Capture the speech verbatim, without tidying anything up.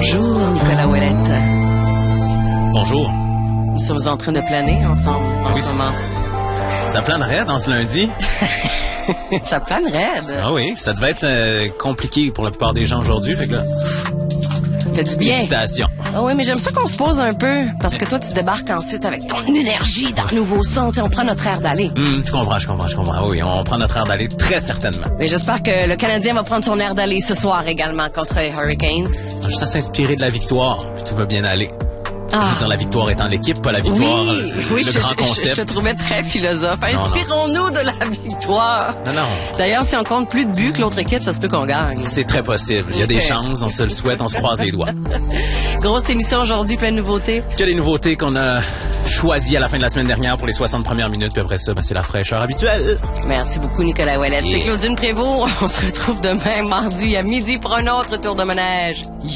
Bonjour, Nicolas Ouellette. Bonjour. Nous sommes en train de planer ensemble en oui, ce moment. Ça plane raide en ce lundi? Ça plane raide. Ah oui, ça devait être euh, compliqué pour la plupart des gens aujourd'hui. Fait que là, Fait du bien. félicitations. Ah oui, mais j'aime ça qu'on se pose un peu, parce que toi, tu débarques ensuite avec ton énergie dans le nouveau son. Tu sais, on prend notre air d'aller. Hum, je comprends, je comprends, je comprends. Oui, on prend notre air d'aller très certainement. Mais j'espère que le Canadien va prendre son air d'aller ce soir également contre les Hurricanes. Juste à s'inspirer de la victoire, puis tout va bien aller. Ah. Je veux dire, la victoire est en l'équipe, pas la victoire, Oui, le, oui, le je, grand je- concept. je te trouvais très philosophe. Inspirons-nous de la victoire. Non, non, D'ailleurs, si on compte plus de buts que l'autre équipe, ça se peut qu'on gagne. c'est très possible. Il y a des Ok. chances, on se le souhaite, on se croise les doigts. Grosse émission aujourd'hui, plein de nouveautés. Que les nouveautés qu'on a choisies à la fin de la semaine dernière pour les soixante premières minutes, puis après ça, ben, c'est la fraîcheur habituelle. Merci beaucoup, Nicolas Ouellette. Yeah. C'est Claudine Prévost. On se retrouve demain, mardi, à midi, pour un autre tour de manège.